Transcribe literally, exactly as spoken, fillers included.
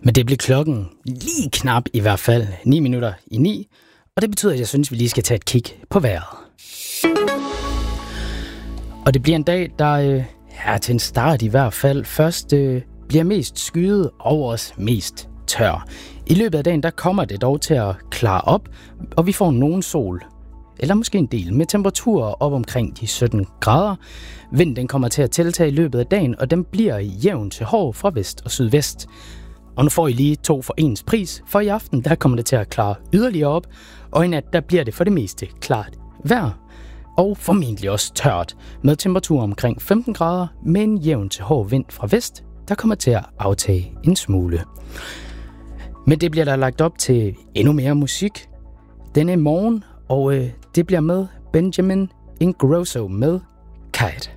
Men det blev klokken lige knap i hvert fald ni minutter i ni, og det betyder, at jeg synes, at vi lige skal tage et kig på vejret. Og det bliver en dag, der øh, ja, til en start i hvert fald først øh, bliver mest skyet og også mest tør. I løbet af dagen, der kommer det dog til at klare op, og vi får nogen sol. Eller måske en del, med temperaturer op omkring de sytten grader. Vinden den kommer til at tiltage i løbet af dagen, og den bliver jævn til hård fra vest og sydvest. Og nu får I lige to for ens pris, for i aften der kommer det til at klare yderligere op, og i nat der bliver det for det meste klart vejr. Og formentlig også tørt, med temperaturer omkring femten grader, med en jævn til hård vind fra vest, der kommer til at aftage en smule. Men det bliver der lagt op til endnu mere musik denne morgen, og øh, det bliver med Benjamin Ingrosso med Kite.